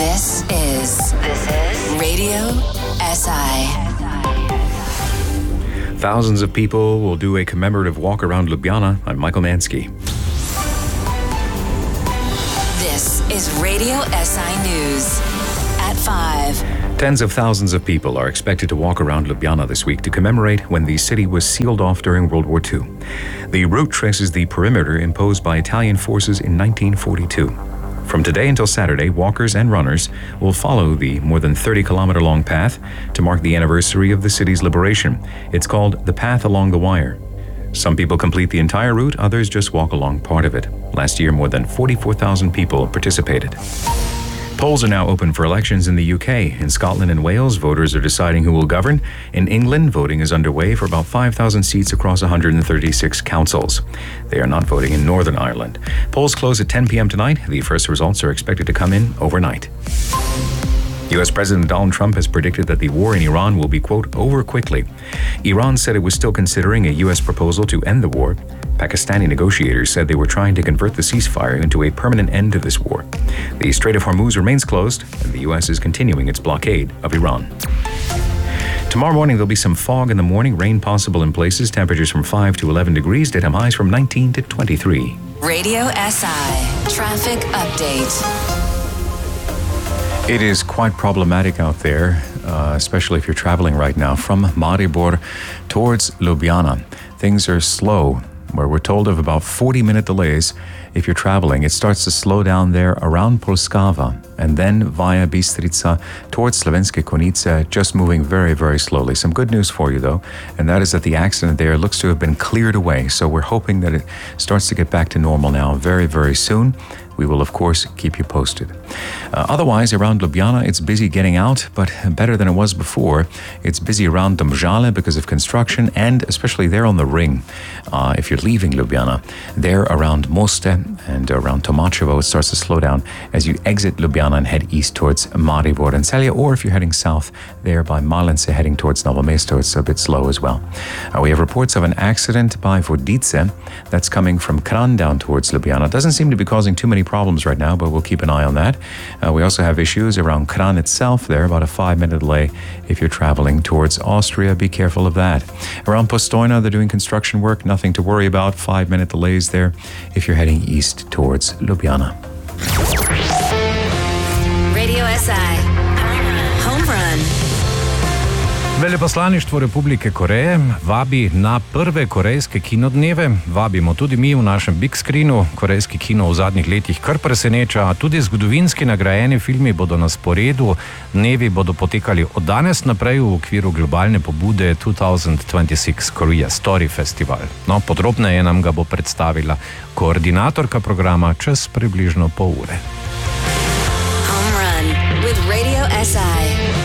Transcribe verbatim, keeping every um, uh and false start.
This is this is Radio S I. Thousands of people will do a commemorative walk around Ljubljana. I'm Michael Mansky. This is Radio S I News at five. Tens of thousands of people are expected to walk around Ljubljana this week to commemorate when the city was sealed off during World War Two. The route traces the perimeter imposed by Italian forces in nineteen forty-two. From today until Saturday, walkers and runners will follow the more than thirty kilometer long path to mark the anniversary of the city's liberation. It's called the Path Along the Wire. Some people complete the entire route, others just walk along part of it. Last year, more than forty-four thousand people participated. Polls are now open for elections in the U K. In Scotland and Wales, voters are deciding who will govern. In England, voting is underway for about five thousand seats across one hundred thirty-six councils. They are not voting in Northern Ireland. Polls close at ten p.m. tonight. The first results are expected to come in overnight. U S President Donald Trump has predicted that the war in Iran will be, quote, over quickly. Iran said it was still considering a U S proposal to end the war. Pakistani negotiators said they were trying to convert the ceasefire into a permanent end to this war. The Strait of Hormuz remains closed, and the U S is continuing its blockade of Iran. Tomorrow morning, there'll be some fog in the morning, rain possible in places, temperatures from five to eleven degrees, daytime highs from nineteen to twenty-three. Radio S I Traffic Update. It is quite problematic out there, uh, especially if you're traveling right now from Maribor towards Ljubljana. Things are slow, where we're told of about forty minute delays if you're traveling. It starts to slow down there around Polskava and then via Bistrica towards Slovenske Konjice, just moving very, very slowly. Some good news for you, though, and that is that the accident there looks to have been cleared away. So we're hoping that it starts to get back to normal now very, very soon. We will, of course, keep you posted. Uh, otherwise, around Ljubljana, it's busy getting out, but better than it was before. It's busy around Domžale because of construction, and especially there on the ring. Uh, if you're leaving Ljubljana, there around Moste and around Tomačevo, it starts to slow down as you exit Ljubljana and head east towards Maribor and Celje, or if you're heading south there by Malence heading towards Novo Mesto, it's a bit slow as well. Uh, we have reports of an accident by Vodice that's coming from Kranj down towards Ljubljana. It doesn't seem to be causing too many problems right now, but we'll keep an eye on that. Uh, we also have issues around Kranj itself there, about a five minute delay if you're traveling towards Austria. Be careful of that. Around Postojna, they're doing construction work, nothing to worry about. Five minute delays there if you're heading east towards Ljubljana. Radio S I Home Run. Veleposlaništvo Republike Koreje vabi na prve korejske kinodneve. Vabimo tudi mi v našem Big Screenu. Korejski kino v zadnjih letih kar preseneča. Tudi zgodovinski nagrajeni filmi bodo na sporedu. Dnevi bodo potekali od danes naprej v okviru globalne pobude two thousand twenty-six Korea Story Festival. No, podrobneje nam ga bo predstavila koordinatorka programa čez približno pol ure. Home Run with Radio S I.